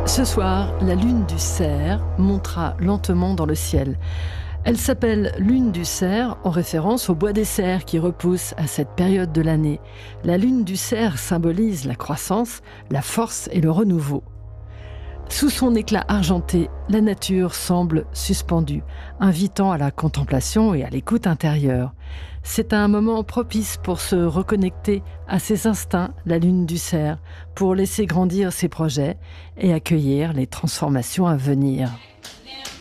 Ce soir, la lune du cerf montera lentement dans le ciel. Elle s'appelle lune du cerf en référence au bois des cerfs qui repousse à cette période de l'année. La lune du cerf symbolise la croissance, la force et le renouveau. Sous son éclat argenté, la nature semble suspendue, invitant à la contemplation et à l'écoute intérieure. C'est un moment propice pour se reconnecter à ses instincts, la lune du cerf, pour laisser grandir ses projets et accueillir les transformations à venir.